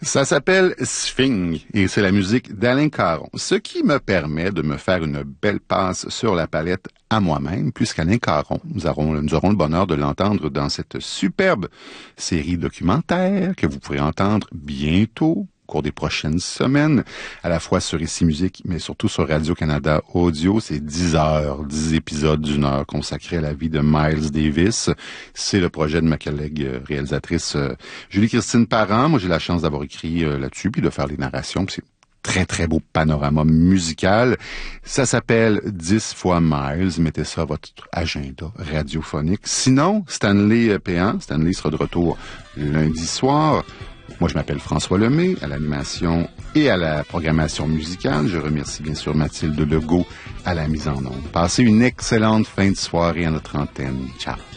Ça s'appelle Sphinx et c'est la musique d'Alain Caron, ce qui me permet de me faire une belle passe sur la palette à moi-même, puisqu'Alain Caron, nous aurons le bonheur de l'entendre dans cette superbe série documentaire que vous pourrez entendre bientôt, au cours des prochaines semaines, à la fois sur Ici Musique, mais surtout sur Radio-Canada Audio. C'est 10 heures, 10 épisodes d'une heure consacrés à la vie de Miles Davis. C'est le projet de ma collègue réalisatrice Julie-Christine Parent. Moi, j'ai la chance d'avoir écrit là-dessus, puis de faire les narrations. Puis c'est très, très beau panorama musical. Ça s'appelle 10 fois Miles. Mettez ça à votre agenda radiophonique. Sinon, Stanley Péan, Stanley sera de retour lundi soir. Moi, je m'appelle François Lemay, à l'animation et à la programmation musicale. Je remercie bien sûr Mathilde Legault à la mise en onde. Passez une excellente fin de soirée à notre antenne. Ciao.